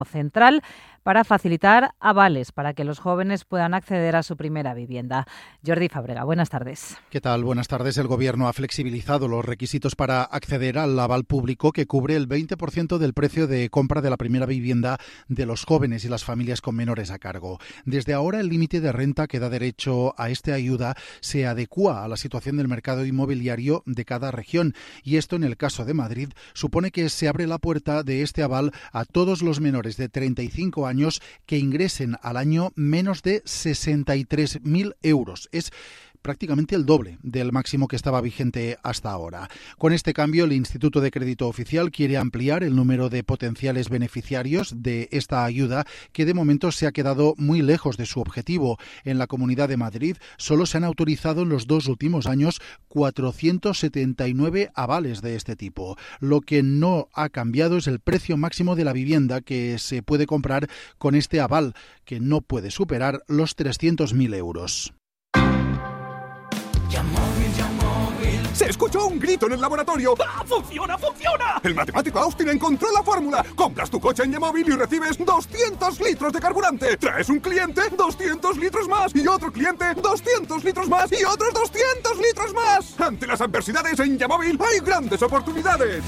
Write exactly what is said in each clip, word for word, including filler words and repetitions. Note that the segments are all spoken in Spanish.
central para facilitar avales para que los jóvenes puedan acceder a su primera vivienda. Jordi Fábrega, buenas tardes. ¿Qué tal? Buenas tardes. El Gobierno ha flexibilizado los requisitos para acceder al aval público que cubre el veinte por ciento del precio de compra de la primera vivienda de los jóvenes y las familias con menores a cargo. Desde ahora, el límite de renta que da derecho a esta ayuda se adecúa a la situación del mercado inmobiliario de cada región, y esto, en el caso de Madrid, supone que se abre la puerta de este aval a todos los menores de treinta y cinco años que ingresen al año menos de sesenta y tres mil euros. Es prácticamente el doble del máximo que estaba vigente hasta ahora. Con este cambio, el Instituto de Crédito Oficial quiere ampliar el número de potenciales beneficiarios de esta ayuda, que de momento se ha quedado muy lejos de su objetivo. En la Comunidad de Madrid solo se han autorizado en los dos últimos años cuatrocientos setenta y nueve avales de este tipo. Lo que no ha cambiado es el precio máximo de la vivienda que se puede comprar con este aval, que no puede superar los trescientos mil euros. Se escuchó un grito en el laboratorio. ¡Ah, funciona, funciona! El matemático Austin encontró la fórmula. Compras tu coche en Yamóvil y recibes doscientos litros de carburante. Traes un cliente, doscientos litros más. Y otro cliente, doscientos litros más. Y otros doscientos litros más. Ante las adversidades, en Yamóvil hay grandes oportunidades.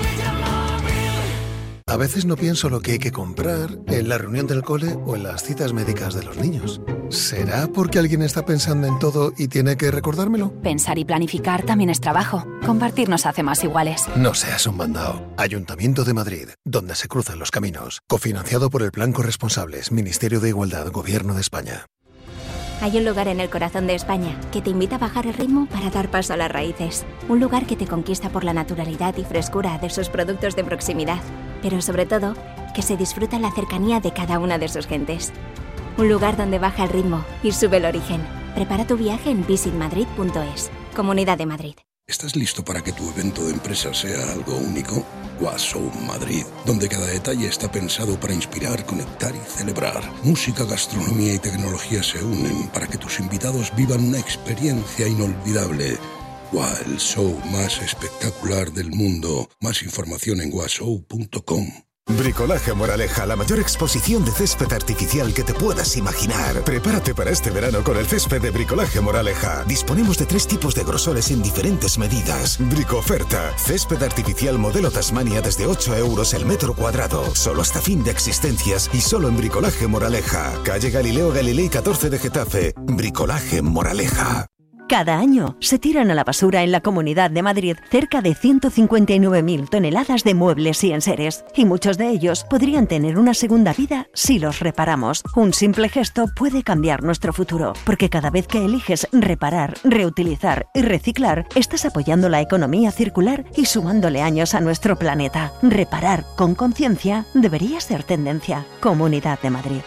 A veces no pienso lo que hay que comprar en la reunión del cole o en las citas médicas de los niños. ¿Será porque alguien está pensando en todo y tiene que recordármelo? Pensar y planificar también es trabajo. Compartir nos hace más iguales. No seas un mandao. Ayuntamiento de Madrid, donde se cruzan los caminos. Cofinanciado por el Plan Corresponsables, Ministerio de Igualdad, Gobierno de España. Hay un lugar en el corazón de España que te invita a bajar el ritmo para dar paso a las raíces. Un lugar que te conquista por la naturalidad y frescura de sus productos de proximidad. Pero sobre todo, que se disfruta en la cercanía de cada una de sus gentes. Un lugar donde baja el ritmo y sube el origen. Prepara tu viaje en visit madrid punto es. Comunidad de Madrid. ¿Estás listo para que tu evento de empresa sea algo único? WhatsApp Madrid, donde cada detalle está pensado para inspirar, conectar y celebrar. Música, gastronomía y tecnología se unen para que tus invitados vivan una experiencia inolvidable. WhatsApp, el show más espectacular del mundo. Más información en whatsapp punto com. Bricolaje Moraleja, la mayor exposición de césped artificial que te puedas imaginar. Prepárate para este verano con el césped de Bricolaje Moraleja. Disponemos de tres tipos de grosores en diferentes medidas. Bricoferta, césped artificial modelo Tasmania desde ocho euros el metro cuadrado. Solo hasta fin de existencias y solo en Bricolaje Moraleja. Calle Galileo Galilei catorce de Getafe. Bricolaje Moraleja. Cada año se tiran a la basura en la Comunidad de Madrid cerca de ciento cincuenta y nueve mil toneladas de muebles y enseres, y muchos de ellos podrían tener una segunda vida si los reparamos. Un simple gesto puede cambiar nuestro futuro, porque cada vez que eliges reparar, reutilizar y reciclar, estás apoyando la economía circular y sumándole años a nuestro planeta. Reparar con conciencia debería ser tendencia. Comunidad de Madrid.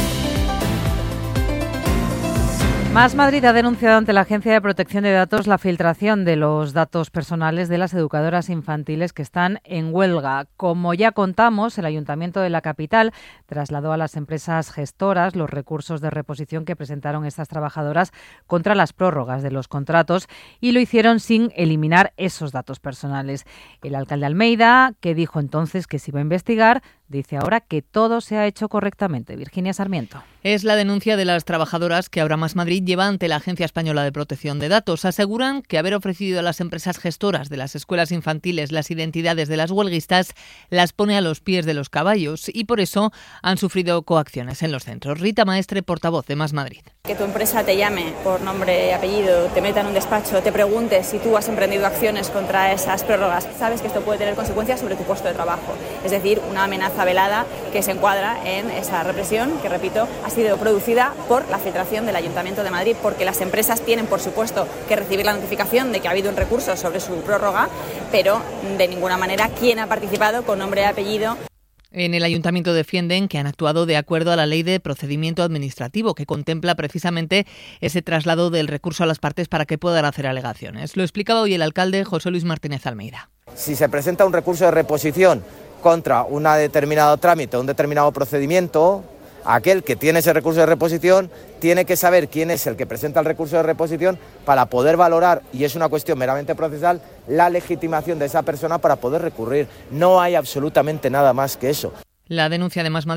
Más Madrid ha denunciado ante la Agencia de Protección de Datos la filtración de los datos personales de las educadoras infantiles que están en huelga. Como ya contamos, el Ayuntamiento de la capital trasladó a las empresas gestoras los recursos de reposición que presentaron estas trabajadoras contra las prórrogas de los contratos, y lo hicieron sin eliminar esos datos personales. El alcalde Almeida, que dijo entonces que se iba a investigar, dice ahora que todo se ha hecho correctamente. Virginia Sarmiento. Es la denuncia de las trabajadoras que ahora Más Madrid lleva ante la Agencia Española de Protección de Datos. Aseguran que haber ofrecido a las empresas gestoras de las escuelas infantiles las identidades de las huelguistas las pone a los pies de los caballos, y por eso han sufrido coacciones en los centros. Rita Maestre, portavoz de Más Madrid. Que tu empresa te llame por nombre y apellido, te meta en un despacho, te pregunte si tú has emprendido acciones contra esas prórrogas, sabes que esto puede tener consecuencias sobre tu puesto de trabajo. Es decir, una amenaza velada que se encuadra en esa represión que, repito, ha sido producida por la filtración del Ayuntamiento de Madrid, porque las empresas tienen, por supuesto, que recibir la notificación de que ha habido un recurso sobre su prórroga, pero de ninguna manera quién ha participado con nombre y apellido. En el Ayuntamiento defienden que han actuado de acuerdo a la Ley de Procedimiento Administrativo, que contempla precisamente ese traslado del recurso a las partes para que puedan hacer alegaciones. Lo explicaba hoy el alcalde José Luis Martínez Almeida. Si se presenta un recurso de reposición contra un determinado trámite, un determinado procedimiento, aquel que tiene ese recurso de reposición tiene que saber quién es el que presenta el recurso de reposición para poder valorar, y es una cuestión meramente procesal, la legitimación de esa persona para poder recurrir. No hay absolutamente nada más que eso. La denuncia de Más Madrid